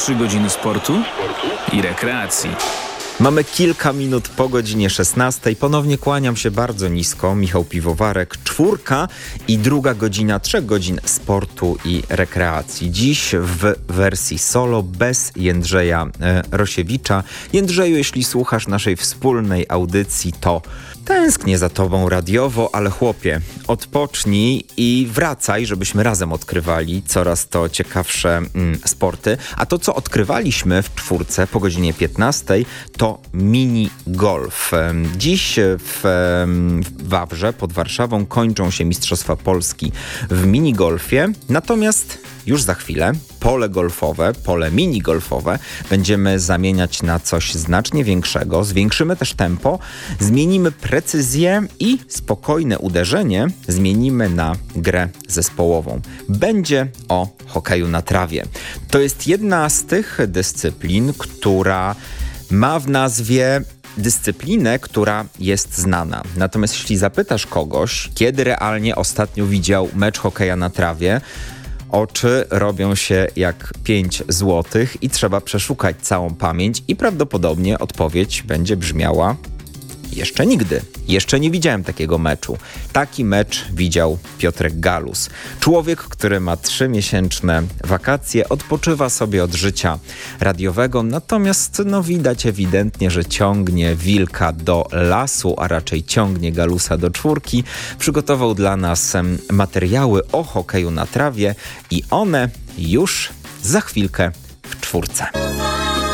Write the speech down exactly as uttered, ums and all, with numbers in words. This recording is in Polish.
trzy godziny sportu i rekreacji. Mamy kilka minut po godzinie szesnastej. Ponownie kłaniam się bardzo nisko. Michał Piwowarek, czwórka i druga godzina, trzech godzin sportu i rekreacji. Dziś w wersji solo bez Jędrzeja e, Rosiewicza. Jędrzeju, jeśli słuchasz naszej wspólnej audycji, to tęsknię za tobą radiowo, ale chłopie, odpocznij i wracaj, żebyśmy razem odkrywali coraz to ciekawsze mm, sporty. A to, co odkrywaliśmy w czwórce po godzinie piętnastej, to mini golf. Dziś w, w Wawrze pod Warszawą kończą się Mistrzostwa Polski w minigolfie, natomiast już za chwilę pole golfowe, pole minigolfowe będziemy zamieniać na coś znacznie większego, zwiększymy też tempo, zmienimy precyzję i spokojne uderzenie zmienimy na grę zespołową. Będzie o hokeju na trawie. To jest jedna z tych dyscyplin, która ma w nazwie dyscyplinę, która jest znana. Natomiast jeśli zapytasz kogoś, kiedy realnie ostatnio widział mecz hokeja na trawie, oczy robią się jak pięć złotych i trzeba przeszukać całą pamięć i prawdopodobnie odpowiedź będzie brzmiała: jeszcze nigdy. Jeszcze nie widziałem takiego meczu. Taki mecz widział Piotrek Galus. Człowiek, który ma trzymiesięczne wakacje, odpoczywa sobie od życia radiowego, natomiast no widać ewidentnie, że ciągnie wilka do lasu, a raczej ciągnie Galusa do czwórki. Przygotował dla nas materiały o hokeju na trawie i one już za chwilkę w czwórce.